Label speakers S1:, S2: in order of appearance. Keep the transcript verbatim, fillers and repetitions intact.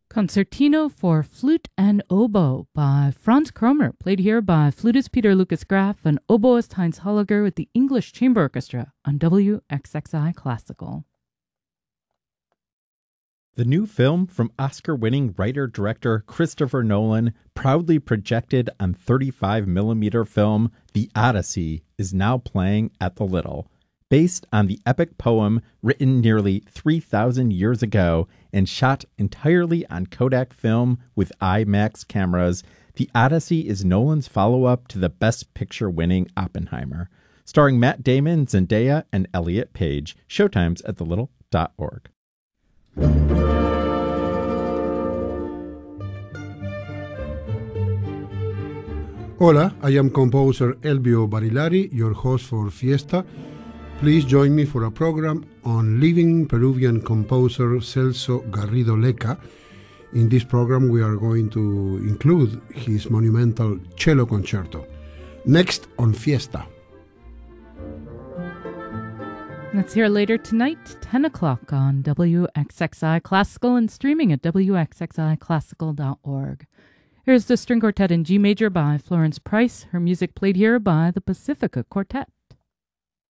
S1: Concertino for Flute and Oboe by Franz Kromer, played here by flutist Peter Lucas Graf and oboist Heinz Holliger with the English Chamber Orchestra on W X X I Classical.
S2: The new film from Oscar-winning writer-director Christopher Nolan, proudly projected on thirty-five millimeter film, The Odyssey, is now playing at the Little. Based on the epic poem written nearly three thousand years ago and shot entirely on Kodak film with IMAX cameras, The Odyssey is Nolan's follow-up to the Best Picture-winning Oppenheimer. Starring Matt Damon, Zendaya, and Elliot Page. Showtimes at the little dot org.
S3: Hola, I am composer Elvio Barilari, your host for Fiesta. Please join me for a program on living Peruvian composer Celso Garrido Leca. In this program, we are going to include his monumental cello concerto. Next on Fiesta.
S1: That's here later tonight, ten o'clock on W X X I Classical and streaming at W X X I classical dot org. Here's the string quartet in G major by Florence Price, her music played here by the Pacifica Quartet.